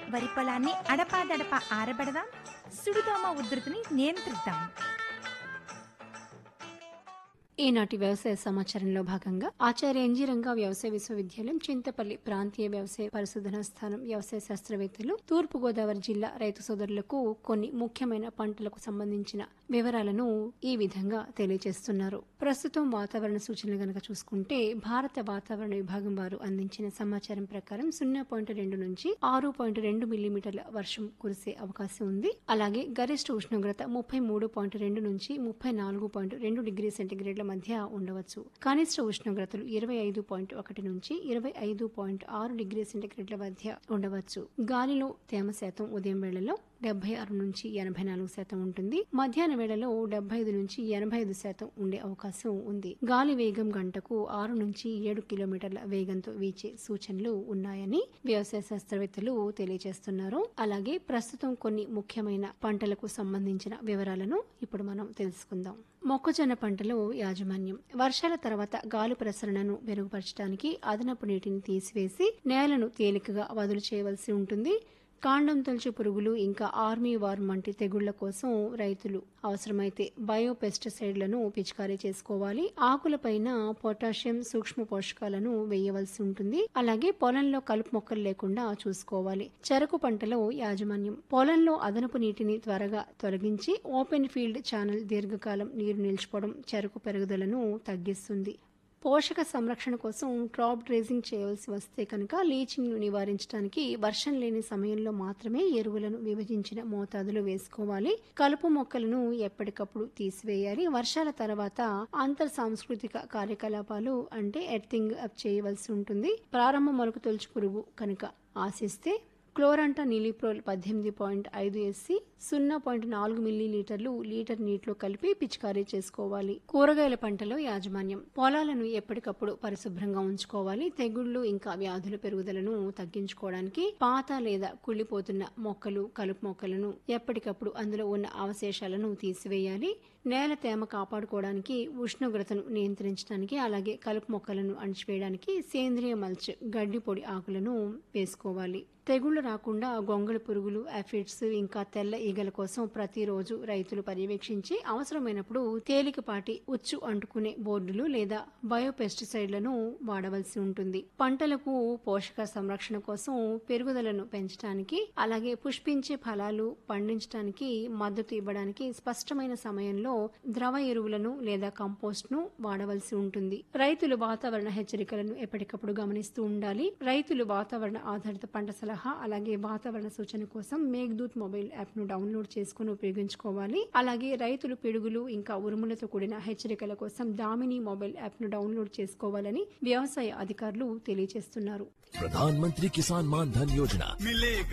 వరి పొలాన్ని అడపాదడపా ఆరబెడదాం, సుడిదోమ ఉధృతిని నియంత్రిద్దాం. ఈనాటి వ్యవసాయ సమాచారంలో భాగంగా ఆచార్య ఎన్జీ రంగా వ్యవసాయ విశ్వవిద్యాలయం చింతపల్లి ప్రాంతీయ వ్యవసాయ పరిశోధనా స్థానం వ్యవసాయ శాస్త్రవేత్తలు తూర్పుగోదావరి జిల్లా రైతు సోదరులకు కొన్ని ముఖ్యమైన పంటలకు సంబంధించిన వివరాలను ఈ విధంగా తెలియజేస్తున్నారు. ప్రస్తుతం వాతావరణ సూచనలు గనక చూసుకుంటే భారత వాతావరణ విభాగం వారు అందించిన సమాచారం ప్రకారం 0.2 నుంచి 6.2 మిల్లీమీటర్ల వర్షం కురిసే అవకాశం ఉంది. అలాగే గరిష్ట ఉష్ణోగ్రత 33.2 నుంచి 34.2 డిగ్రీ సెంటీగ్రేడ్ల మధ్య ఉండవచ్చు. కనిష్ట ఉష్ణోగ్రతలు 25.1 నుంచి 25.6 డిగ్రీ సెంటీగ్రేడ్ల మధ్య ఉండవచ్చు. గాలిలో తేమ శాతం ఉదయం వేళలో 76 నుంచి 84% ఉంటుంది. మధ్యాహ్న వేళలో 75 నుంచి 85% ఉండే అవకాశం ఉంది. గాలి వేగం గంటకు 6 నుంచి 7 కిలోమీటర్ల వేగంతో వీచే సూచనలు ఉన్నాయని వ్యవసాయ శాస్త్రవేత్తలు తెలియజేస్తున్నారు. అలాగే ప్రస్తుతం కొన్ని ముఖ్యమైన పంటలకు సంబంధించిన వివరాలను ఇప్పుడు మనం తెలుసుకుందాం. మొక్కజొన్న పంటలో యాజమాన్యం. వర్షాల తర్వాత గాలి ప్రసరణను మెరుగుపరచడానికి అదనపు నీటిని తీసివేసి నేలను తేలికగా వదులు చేయవలసి ఉంటుంది. కాండం తొలచు పురుగులు ఇంకా ఆర్మీ వార్మ్ వంటి తెగుళ్ల కోసం రైతులు అవసరమైతే బయోపెస్టిసైడ్లను పిచికారీ చేసుకోవాలి. ఆకులపైన పొటాషియం సూక్ష్మ పోషకాలను వేయవలసి ఉంటుంది. అలాగే పొలంలో కలుపు మొక్కలు లేకుండా చూసుకోవాలి. చెరకు పంటలో యాజమాన్యం. పొలంలో అదనపు నీటిని త్వరగా తొలగించి ఓపెన్ ఫీల్డ్ ఛానల్ దీర్ఘకాలం నీరు నిలిచిపోవడం చెరకు పెరుగుదలను తగ్గిస్తుంది. పోషక సంరక్షణ కోసం క్రాప్ డ్రేజింగ్ చేయవలసి వస్తే కనుక లీచింగ్ ను నివారించడానికి వర్షం లేని సమయంలో మాత్రమే ఎరువులను విభజించిన మోతాదులో వేసుకోవాలి. కలుపు మొక్కలను ఎప్పటికప్పుడు తీసివేయాలి. వర్షాల తర్వాత అంతర్ సాంస్కృతిక కార్యకలాపాలు అంటే ఎర్తింగ్ అప్ చేయవలసి ఉంటుంది. ప్రారంభ మొలక తొలచు పురుగు కనుక ఆశిస్తే క్లోరంటా నిలిప్రోల్ 18.5 SC 0.4 మిల్లీలీటర్లు లీటర్ నీటిలో కలిపి పిచికారీ చేసుకోవాలి. కూరగాయల పంటలో యాజమాన్యం. పొలాలను ఎప్పటికప్పుడు పరిశుభ్రంగా ఉంచుకోవాలి. తెగుళ్లు ఇంకా వ్యాధుల పెరుగుదలను తగ్గించుకోవడానికి పాత లేదా కుళ్ళిపోతున్న మొక్కలు కలుపు మొక్కలను ఎప్పటికప్పుడు అందులో ఉన్న అవశేషాలను తీసివేయాలి. నేల తేమ కాపాడుకోవడానికి ఉష్ణోగ్రతను నియంత్రించడానికి అలాగే కలుపు మొక్కలను అణిచివేయడానికి సేంద్రియ మల్చ్ గడ్డి పొడి ఆకులను వేసుకోవాలి. తెగుళ్లు రాకుండా గొంగళి పురుగులు అఫిడ్స్ ఇంకా తెల్ల ఈగల కోసం ప్రతిరోజు రైతులు పర్యవేక్షించి అవసరమైనప్పుడు తేలికపాటి ఉచ్చు అంటుకునే బోర్డులు లేదా బయోపెస్టిసైడ్లను వాడవలసి ఉంటుంది. పంటలకు పోషక సంరక్షణ కోసం పెరుగుదలను పెంచడానికి అలాగే పుష్పించే ఫలాలు పండించడానికి మద్దతు ఇవ్వడానికి స్పష్టమైన సమయంలో ద్రవ ఎరువులను లేదా కంపోస్ట్ ను వాడవలసి ఉంటుంది. రైతులు వాతావరణ హెచ్చరికలను ఎప్పటికప్పుడు గమనిస్తూ ఉండాలి. రైతులు వాతావరణ ఆధారిత పంట సలహా అలాగే వాతావరణ సూచన కోసం మేఘదూత్ మొబైల్ యాప్ ను డౌన్లోడ్ చేసుకుని ఉపయోగించుకోవాలి. అలాగే రైతులు పిడుగులు ఇంకా ఉరుములతో కూడిన హెచ్చరికల కోసం దామిని మొబైల్ యాప్ ను డౌన్లోడ్ చేసుకోవాలని వ్యవసాయ అధికారులు తెలియజేస్తున్నారు. ప్రధాన్ మంత్రి కిసాన్ మాన్ ధన్ యోజన